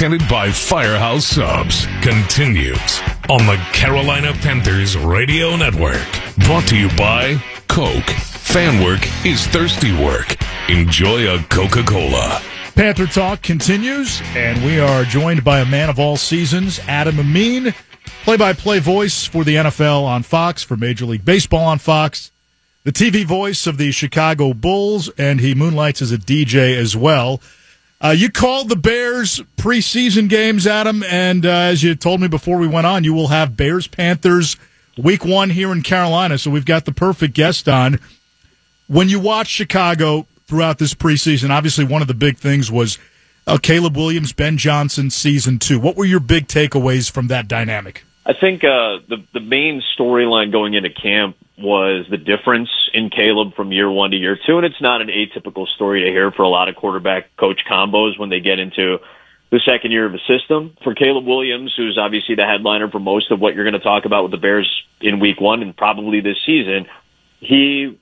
presented by Firehouse Subs, continues on the Carolina Panthers Radio Network. Brought to you by Coke. Fan work is thirsty work. Enjoy a Coca-Cola. Panther Talk continues, and we are joined by a man of all seasons, Adam Amin, play-by-play voice for the NFL on Fox, for Major League Baseball on Fox, the TV voice of the Chicago Bulls, and he moonlights as a DJ as well. You called the Bears preseason games, Adam, and as you told me before we went on, you will have Bears-Panthers Week 1 here in Carolina, so we've got the perfect guest on. When you watch Chicago throughout this preseason, obviously one of the big things was Caleb Williams, Ben Johnson, Season 2. What were your big takeaways from that dynamic? I think the main storyline going into camp was the difference in Caleb from year 1 to year 2, and it's not an atypical story to hear for a lot of quarterback-coach combos when they get into the second year of a system. For Caleb Williams, who's obviously the headliner for most of what you're going to talk about with the Bears in Week 1 and probably this season, he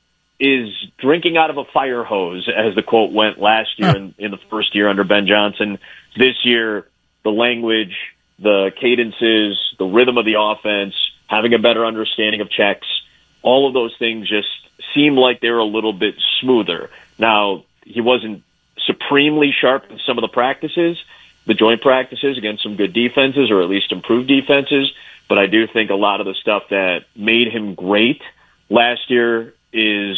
is drinking out of a fire hose, as the quote went last year in the first year under Ben Johnson. This year, the language, the cadences, the rhythm of the offense, having a better understanding of checks, all of those things just seem like they're a little bit smoother. Now, he wasn't supremely sharp in some of the practices, the joint practices against some good defenses, or at least improved defenses, but I do think a lot of the stuff that made him great last year is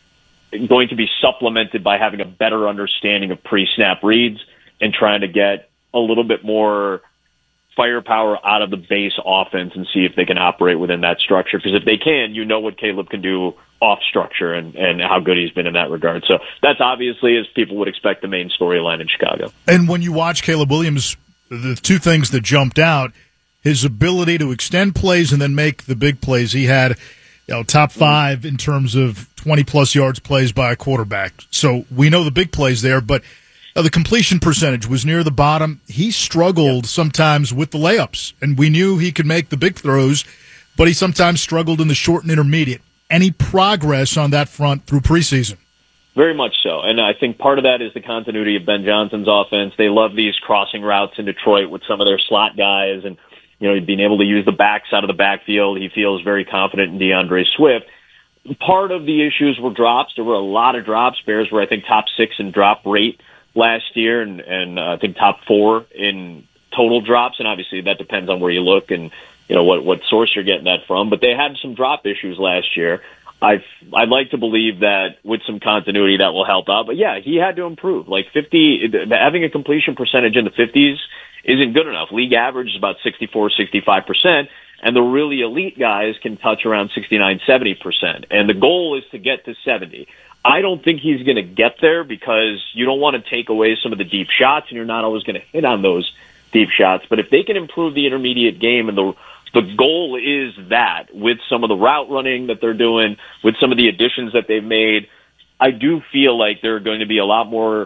going to be supplemented by having a better understanding of pre-snap reads and trying to get a little bit more firepower out of the base offense and see if they can operate within that structure. Because if they can, you know what Caleb can do off structure and how good he's been in that regard. So that's obviously, as people would expect, the main storyline in Chicago. And when you watch Caleb Williams, the two things that jumped out, his ability to extend plays and then make the big plays. He had top 5 in terms of 20-plus yards plays by a quarterback. So we know the big plays there, but the completion percentage was near the bottom. He struggled sometimes with the layups, and we knew he could make the big throws, but he sometimes struggled in the short and intermediate. Any progress on that front through preseason? Very much so, and I think part of that is the continuity of Ben Johnson's offense. They love these crossing routes in Detroit with some of their slot guys, and being able to use the backs out of the backfield. He feels very confident in DeAndre Swift. Part of the issues were drops. There were a lot of drops. Bears were, I think, top 6 in drop rate last year, and I think top 4 in total drops. And obviously that depends on where you look and what source you're getting that from. But they had some drop issues last year. I'd like to believe that with some continuity that will help out. But yeah, he had to improve. Like having a completion percentage in the 50s isn't good enough. League average is about 64, 65%, and the really elite guys can touch around 69, 70%. And the goal is to get to 70. I don't think he's going to get there because you don't want to take away some of the deep shots, and you're not always going to hit on those deep shots. But if they can improve the intermediate game, and the goal is that with some of the route running that they're doing, with some of the additions that they've made, I do feel like there are going to be a lot more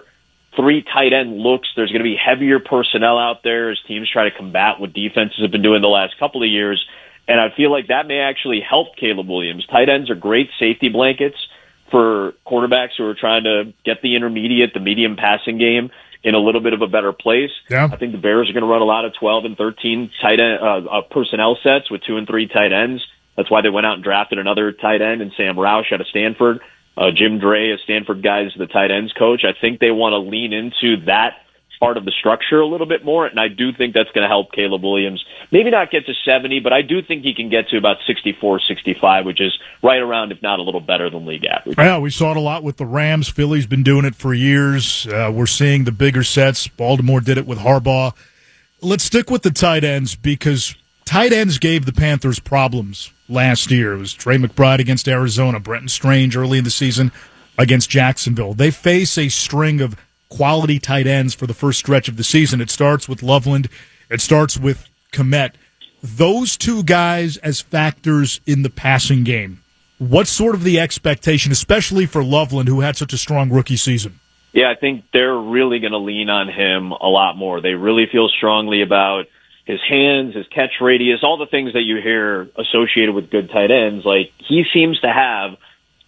3 tight end looks. There's going to be heavier personnel out there as teams try to combat what defenses have been doing the last couple of years. And I feel like that may actually help Caleb Williams. Tight ends are great safety blankets for quarterbacks who are trying to get the intermediate, the medium passing game in a little bit of a better place. Yeah. I think the Bears are going to run a lot of 12 and 13 tight end personnel sets with 2 and 3 tight ends. That's why they went out and drafted another tight end in Sam Roush out of Stanford. Jim Dre, a Stanford guy, is the tight ends coach. I think they want to lean into that part of the structure a little bit more, and I do think that's going to help Caleb Williams. Maybe not get to 70, but I do think he can get to about 64, 65, which is right around, if not a little better than league average. Yeah, we saw it a lot with the Rams. Philly's been doing it for years. We're seeing the bigger sets. Baltimore did it with Harbaugh. Let's stick with the tight ends because tight ends gave the Panthers problems last year. It was Trey McBride against Arizona, Brenton Strange early in the season against Jacksonville. They face a string of quality tight ends for the first stretch of the season. It starts with Loveland. It starts with Kmet. Those two guys as factors in the passing game. What's sort of the expectation, especially for Loveland, who had such a strong rookie season? Yeah, I think they're really going to lean on him a lot more. They really feel strongly about his hands, his catch radius, all the things that you hear associated with good tight ends. Like, he seems to have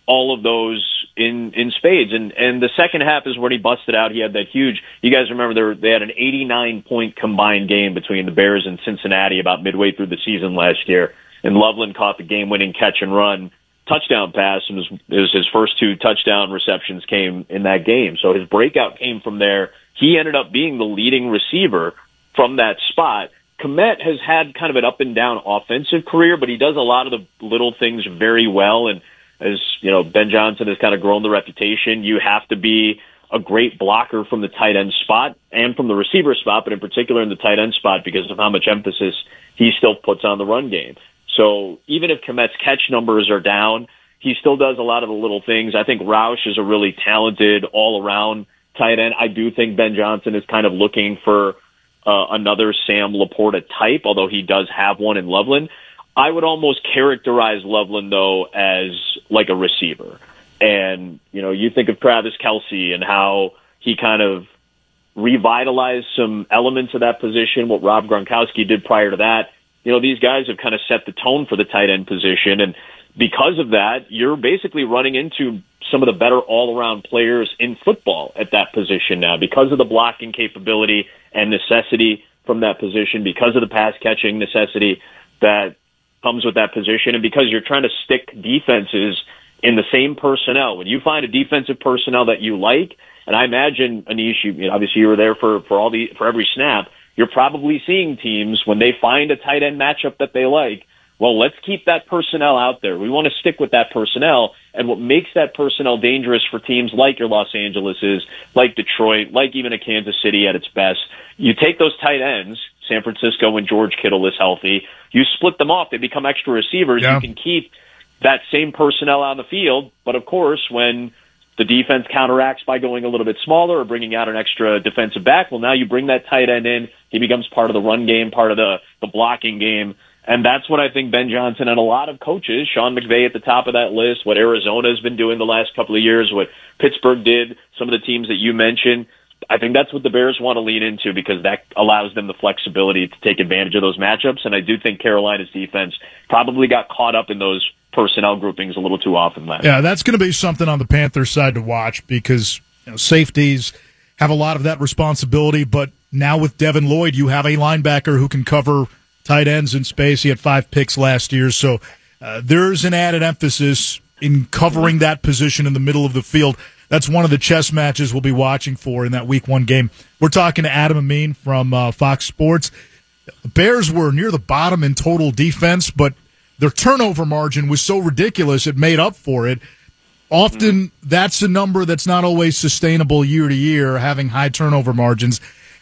all of those in spades. And the second half is when he busted out. He had that huge, you guys remember they had an 89-point combined game between the Bears and Cincinnati about midway through the season last year. And Loveland caught the game-winning catch and run touchdown pass, and it was his first 2 touchdown receptions came in that game. So his breakout came from there. He ended up being the leading receiver from that spot. Kmet has had kind of an up and down offensive career, but he does a lot of the little things very well. And as you know, Ben Johnson has kind of grown the reputation. You have to be a great blocker from the tight end spot and from the receiver spot, but in particular in the tight end spot because of how much emphasis he still puts on the run game. So even if Kmet's catch numbers are down, he still does a lot of the little things. I think Roush is a really talented all-around tight end. I do think Ben Johnson is kind of looking for another Sam Laporta type, although he does have one in Loveland. I would almost characterize Loveland, though, as like a receiver. And, you know, you think of Travis Kelce and how he kind of revitalized some elements of that position, what Rob Gronkowski did prior to that. You know, these guys have kind of set the tone for the tight end position. And because of that, you're basically running into some of the better all-around players in football at that position now because of the blocking capability and necessity from that position, because of the pass-catching necessity that comes with that position, and because you're trying to stick defenses in the same personnel. When you find a defensive personnel that you like, and I imagine, Anish, obviously you were there for every snap, you're probably seeing teams when they find a tight end matchup that they like, well, let's keep that personnel out there. We want to stick with that personnel. And what makes that personnel dangerous for teams like your Los Angeleses, like Detroit, like even a Kansas City at its best, you take those tight ends, San Francisco when George Kittle is healthy, you split them off. They become extra receivers. Yeah. You can keep that same personnel on the field. But, of course, when the defense counteracts by going a little bit smaller or bringing out an extra defensive back, well, now you bring that tight end in. He becomes part of the run game, part of the blocking game. And that's what I think Ben Johnson and a lot of coaches, Sean McVay at the top of that list, what Arizona has been doing the last couple of years, what Pittsburgh did, some of the teams that you mentioned, I think that's what the Bears want to lean into because that allows them the flexibility to take advantage of those matchups. And I do think Carolina's defense probably got caught up in those personnel groupings a little too often last. Yeah, that's going to be something on the Panthers side to watch because safeties have a lot of that responsibility. But now with Devin Lloyd, you have a linebacker who can cover tight ends in space. He had 5 picks last year. So there's an added emphasis in covering that position in the middle of the field. That's one of the chess matches we'll be watching for in that Week 1 game. We're talking to Adam Amin from Fox Sports. The Bears were near the bottom in total defense, but their turnover margin was so ridiculous it made up for it. Often that's a number that's not always sustainable year to year, having high turnover margins.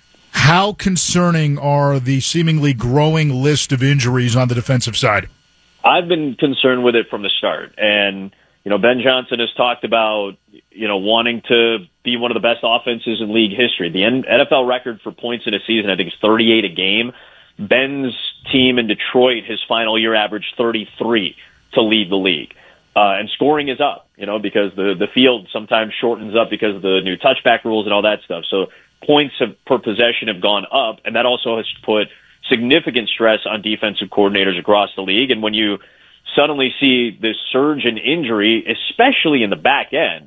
How concerning are the seemingly growing list of injuries on the defensive side? I've been concerned with it from the start. And, Ben Johnson has talked about, wanting to be one of the best offenses in league history. The NFL record for points in a season, I think, is 38 a game. Ben's team in Detroit, his final year, averaged 33 to lead the league. And scoring is up, because the field sometimes shortens up because of the new touchback rules and all that stuff. So points per possession have gone up, and that also has put significant stress on defensive coordinators across the league. And when you suddenly see this surge in injury, especially in the back end,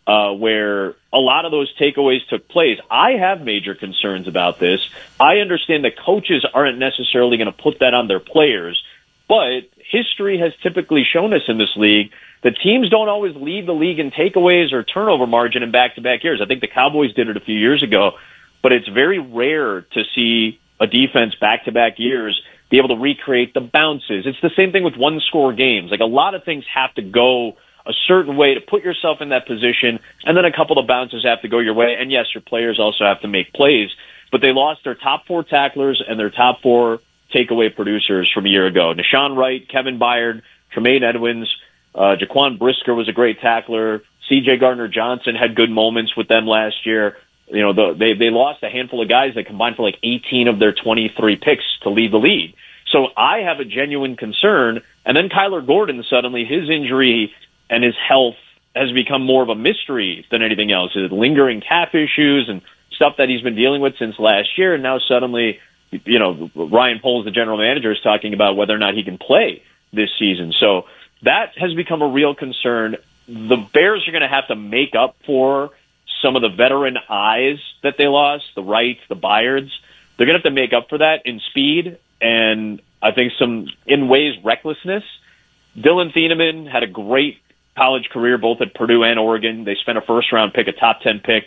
where a lot of those takeaways took place, I have major concerns about this. I understand that coaches aren't necessarily going to put that on their players, but history has typically shown us in this league that teams don't always lead the league in takeaways or turnover margin in back-to-back years. I think the Cowboys did it a few years ago, but it's very rare to see a defense back-to-back years be able to recreate the bounces. It's the same thing with one-score games. Like, a lot of things have to go a certain way to put yourself in that position, and then a couple of bounces have to go your way. And yes, your players also have to make plays, but they lost their top 4 tacklers and their top 4 takeaway producers from a year ago. Nashawn Wright, Kevin Byard, Tremaine Edmonds, Jaquan Brisker was a great tackler. C.J. Gardner-Johnson had good moments with them last year. They lost a handful of guys that combined for like 18 of their 23 picks to lead the league. So I have a genuine concern. And then Kyler Gordon, suddenly his injury and his health has become more of a mystery than anything else. His lingering calf issues and stuff that he's been dealing with since last year. And now suddenly, Ryan Poles, the general manager, is talking about whether or not he can play this season. So that has become a real concern. the Bears are going to have to make up for some of the veteran eyes that they lost, the Wrights, the Byards. They're going to have to make up for that in speed and I think in ways, recklessness. Dylan Thieneman had a great college career both at Purdue and Oregon. They spent a first-round pick, a top 10 pick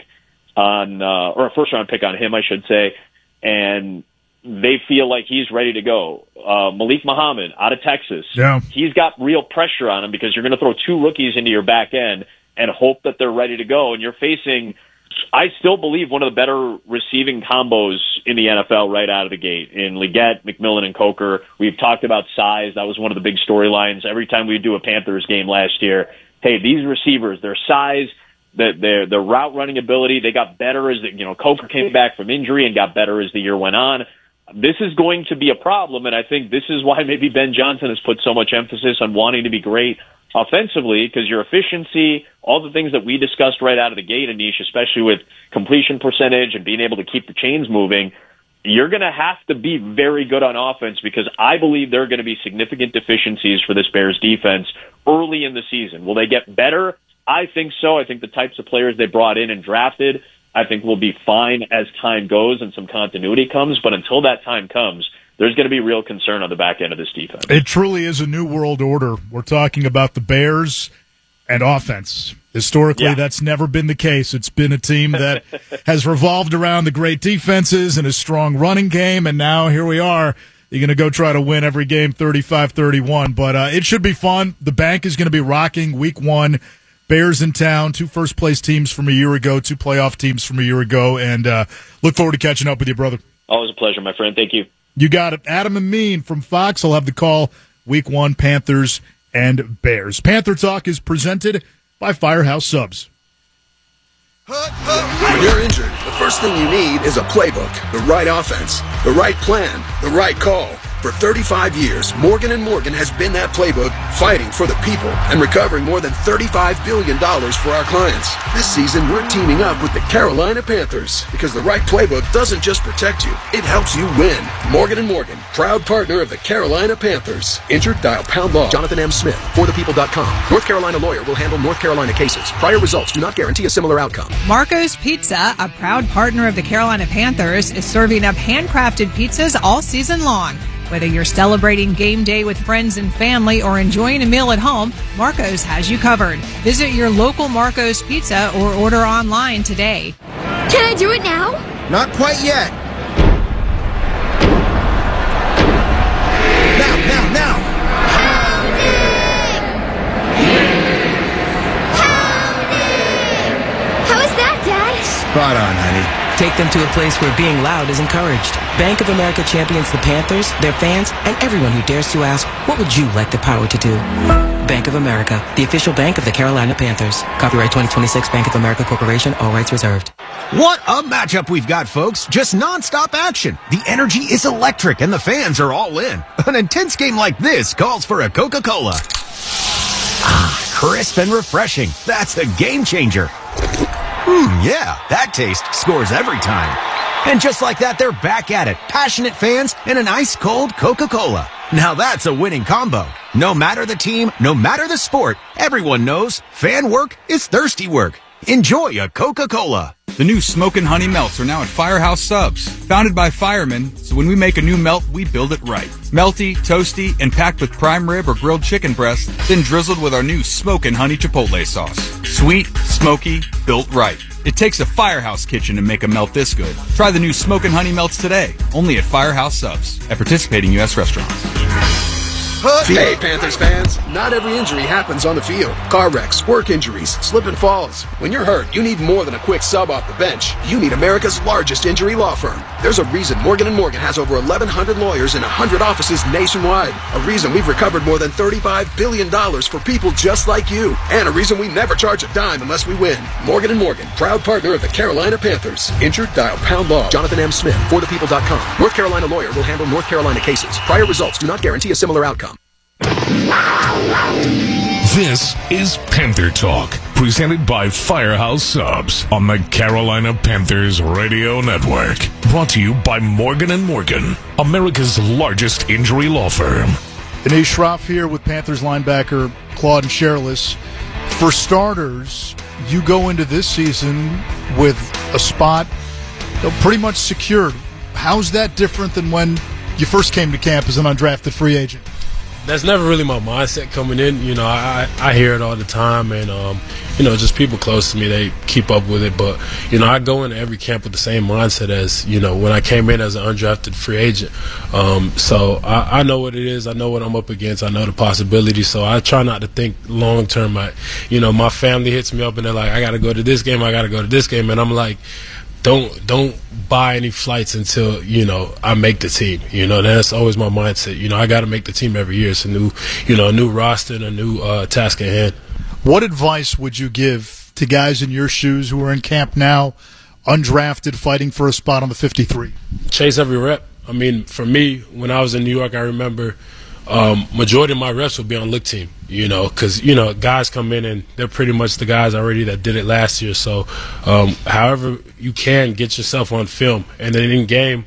or a first-round pick on him, I should say, and they feel like he's ready to go. Malik Muhammad out of Texas, he's got real pressure on him because you're going to throw two rookies into your back end and hope that they're ready to go. And you're facing, I still believe, one of the better receiving combos in the NFL right out of the gate in Leggett, McMillan, and Coker. We've talked about size. That was one of the big storylines. Every time we do a Panthers game last year, hey, these receivers, their size, their route running ability, they got better as Coker came back from injury and got better as the year went on. This is going to be a problem, and I think this is why maybe Ben Johnson has put so much emphasis on wanting to be great offensively, because your efficiency, all the things that we discussed right out of the gate, Anish, especially with completion percentage and being able to keep the chains moving, you're going to have to be very good on offense, because I believe there are going to be significant deficiencies for this Bears defense early in the season. Will they get better? I think so. I think the types of players they brought in and drafted, I think will be fine as time goes and some continuity comes. But until that time comes, there's going to be real concern on the back end of this defense. It truly is a new world order. We're talking about the Bears and offense. Historically, that's never been the case. It's been a team that has revolved around the great defenses and a strong running game, and now here we are. You're going to go try to win every game 35-31, but it should be fun. The bank is going to be rocking week one. Bears in town, 2 first-place teams from a year ago, 2 playoff teams from a year ago, and look forward to catching up with you, brother. Always a pleasure, my friend. Thank you. You got it. Adam Amin from Fox will have the call week one, Panthers and Bears. Panther Talk is presented by Firehouse Subs. When you're injured, the first thing you need is a playbook, the right offense, the right plan, the right call. For 35 years, Morgan & Morgan has been that playbook, fighting for the people and recovering more than $35 billion for our clients. This season, we're teaming up with the Carolina Panthers, because the right playbook doesn't just protect you, it helps you win. Morgan & Morgan, proud partner of the Carolina Panthers. Injured? Dial #law. Jonathan M. Smith, forthepeople.com. North Carolina lawyer will handle North Carolina cases. Prior results do not guarantee a similar outcome. Marco's Pizza, a proud partner of the Carolina Panthers, is serving up handcrafted pizzas all season long. Whether you're celebrating game day with friends and family or enjoying a meal at home, Marco's has you covered. Visit your local Marco's Pizza or order online today. Can I do it now? Not quite yet. Now. How is that, Dad? Spot on, honey. Take them to a place where being loud is encouraged. Bank of America champions the Panthers, their fans, and everyone who dares to ask, what would you like the power to do? Bank of America, the official bank of the Carolina Panthers. Copyright 2026 Bank of America Corporation, all rights reserved. What a matchup we've got, folks. Just nonstop action. The energy is electric and the fans are all in. An intense game like this calls for a Coca-Cola. Crisp and refreshing. That's a game changer. Yeah, that taste scores every time. And just like that, they're back at it. Passionate fans and an ice-cold Coca-Cola. Now that's a winning combo. No matter the team, no matter the sport, everyone knows fan work is thirsty work. Enjoy a Coca-Cola. The new Smokin' Honey Melts are now at Firehouse Subs. Founded by firemen, so when we make a new melt, we build it right. Melty, toasty, and packed with prime rib or grilled chicken breast, then drizzled with our new Smokin' Honey Chipotle sauce. Sweet, smoky, built right. It takes a Firehouse kitchen to make a melt this good. Try the new Smokin' Honey Melts today, only at Firehouse Subs, at participating U.S. restaurants. Hey, Panthers fans, not every injury happens on the field. Car wrecks, work injuries, slip and falls. When you're hurt, you need more than a quick sub off the bench. You need America's largest injury law firm. There's a reason Morgan & Morgan has over 1,100 lawyers in 100 offices nationwide. A reason we've recovered more than $35 billion for people just like you. And a reason we never charge a dime unless we win. Morgan & Morgan, proud partner of the Carolina Panthers. Injured? Dial #law. Jonathan M. Smith, forthepeople.com. North Carolina lawyer will handle North Carolina cases. Prior results do not guarantee a similar outcome. This is Panther Talk, presented by Firehouse Subs on the Carolina Panthers Radio Network. Brought to you by Morgan & Morgan, America's largest injury law firm. Anish Shroff here with Panthers linebacker Claude Sherrillis. For starters, you go into this season with a spot pretty much secured. How's that different than when you first came to camp as an undrafted free agent? That's never really my mindset coming in. You know, I hear it all the time, and you know, just people close to me, they keep up with it. But you know, I go into every camp with the same mindset as, you know, when I came in as an undrafted free agent. So I know what it is. I know what I'm up against. I know the possibilities. So I try not to think long term. You know, my family hits me up and they're like, I got to go to this game. I got to go to this game, and I'm like, Don't buy any flights until, you know, I make the team. You know, that's always my mindset. You know, I got to make the team every year. It's a new roster and a new task at hand. What advice would you give to guys in your shoes who are in camp now, undrafted, fighting for a spot on the 53? Chase every rep. I mean, for me, when I was in New York, I remember majority of my reps would be on look team, you know, because, you know, guys come in and they're pretty much the guys already that did it last year. So however you can get yourself on film, and then in game,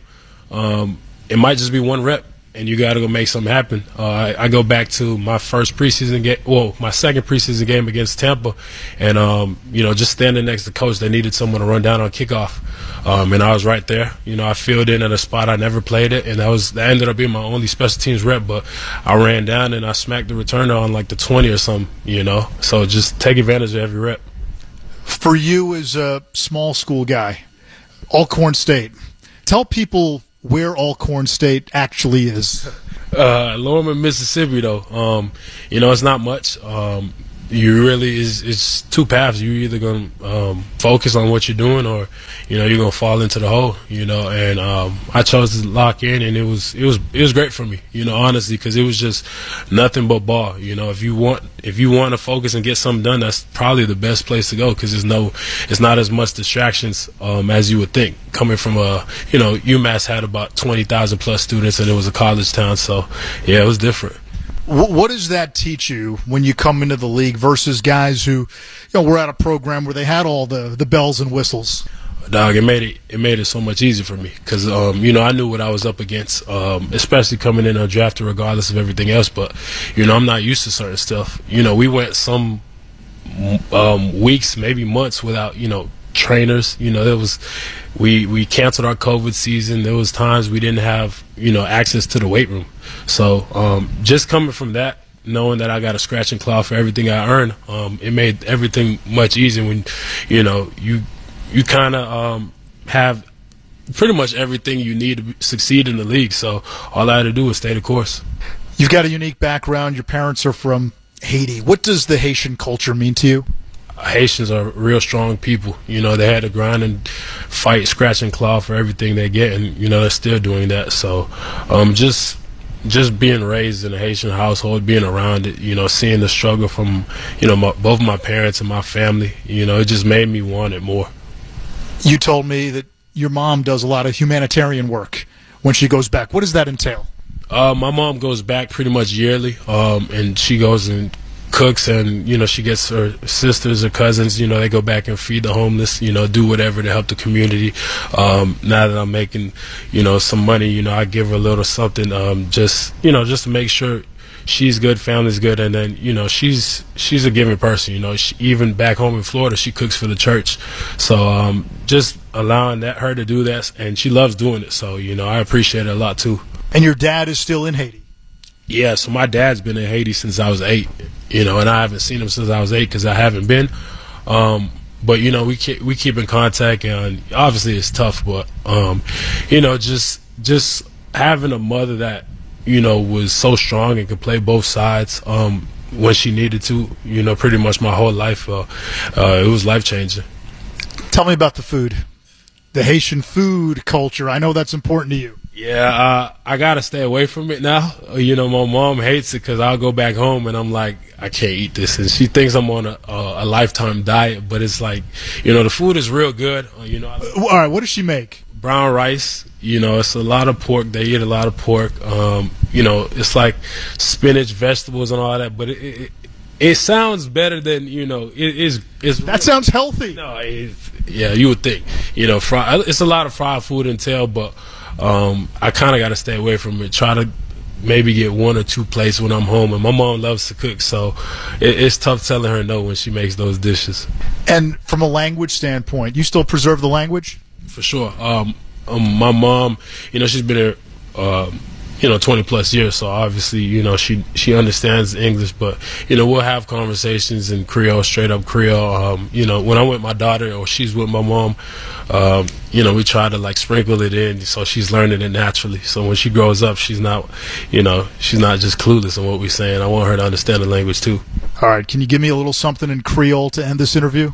it might just be one rep and you got to go make something happen. I go back to my first preseason game, my second preseason game against Tampa, and you know, just standing next to coach, they needed someone to run down on kickoff, and I was right there. You know, I filled in at a spot I never played it, and that ended up being my only special teams rep. But I ran down and I smacked the returner on like the 20 or something. You know, so just take advantage of every rep. For you as a small school guy, Alcorn State, tell people where Alcorn State actually is. Lorman, Mississippi, though. You know, it's not much. You really it's two paths. You're either gonna focus on what you're doing, or, you know, you're gonna fall into the hole. You know, and I chose to lock in, and it was great for me. You know, honestly, because it was just nothing but ball. You know, if you want to focus and get something done, that's probably the best place to go, because it's not as much distractions as you would think. Coming from you know, UMass had about 20,000 plus students, and it was a college town, so yeah, it was different. What does that teach you when you come into the league versus guys who, you know, were at a program where they had all the bells and whistles? Dog, it made it so much easier for me, because you know, I knew what I was up against, especially coming in undrafted, regardless of everything else. But, you know, I'm not used to certain stuff. You know, we went some weeks, maybe months without, you know, trainers. You know, we canceled our COVID season. There was times we didn't have, you know, access to the weight room. So just coming from that, knowing that I got a scratch and claw for everything I earned, it made everything much easier. When, you know, you kind of have pretty much everything you need to succeed in the league. So all I had to do was stay the course. You've got a unique background. Your parents are from Haiti. What does the Haitian culture mean to you? Haitians are real strong people. You know, they had to grind and fight, scratch and claw for everything they get, and, you know, they're still doing that. So just being raised in a Haitian household, being around it, you know, seeing the struggle from, you know, both my parents and my family, you know, it just made me want it more. You told me that your mom does a lot of humanitarian work when she goes back. What does that entail? My mom goes back pretty much yearly, and she goes and cooks, and, you know, she gets her sisters or cousins, you know, they go back and feed the homeless, you know, do whatever to help the community. Now that I'm making, you know, some money, you know, I give her a little something, just to make sure she's good, family's good, and then, you know, she's a giving person. You know, even back home in Florida, she cooks for the church. So just allowing her to do that, and she loves doing it. So, you know, I appreciate it a lot too. And your dad is still in Haiti? Yeah, so my dad's been in Haiti since I was 8, you know, and I haven't seen him since I was 8 because I haven't been. But, you know, we keep in contact, and obviously it's tough, but, you know, just having a mother that, you know, was so strong and could play both sides when she needed to, you know, pretty much my whole life, it was life-changing. Tell me about the food, the Haitian food culture. I know that's important to you. Yeah, I got to stay away from it now. You know, my mom hates it because I'll go back home and I'm like, I can't eat this. And she thinks I'm on a lifetime diet, but it's like, you know, the food is real good. You know, all right, what does she make? Brown rice. You know, it's a lot of pork. They eat a lot of pork. You know, it's like spinach, vegetables, and all that. But it sounds better than, you know, it's that sounds healthy. No, yeah, you would think. You know, it's a lot of fried food entail, but I kind of got to stay away from it. Try to maybe get 1 or 2 plates when I'm home. And my mom loves to cook, so it's tough telling her no when she makes those dishes. And from a language standpoint, you still preserve the language? For sure. My mom, she's been here 20 plus years, so obviously she understands English, but we'll have conversations in Creole, straight up Creole. When I'm with my daughter or she's with my mom, we try to like sprinkle it in so she's learning it naturally, so when she grows up she's not just clueless on what we're saying. I want her to understand the language too. All right, can you give me a little something in Creole to end this interview?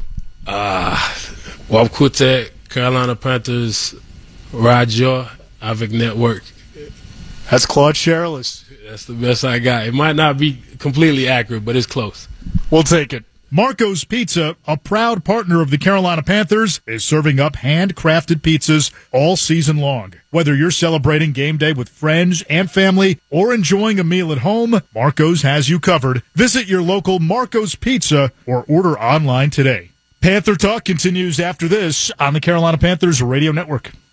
Wapkute, Carolina Panthers Radio avec Network. That's Claude Sherrillis. That's the best I got. It might not be completely accurate, but it's close. We'll take it. Marco's Pizza, a proud partner of the Carolina Panthers, is serving up handcrafted pizzas all season long. Whether you're celebrating game day with friends and family or enjoying a meal at home, Marco's has you covered. Visit your local Marco's Pizza or order online today. Panther Talk continues after this on the Carolina Panthers Radio Network.